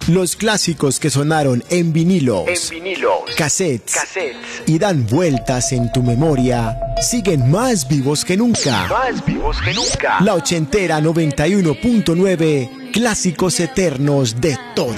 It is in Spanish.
Los clásicos que sonaron en vinilos, cassettes y dan vueltas en tu memoria siguen más vivos que nunca. La ochentera 91.9, clásicos eternos de todo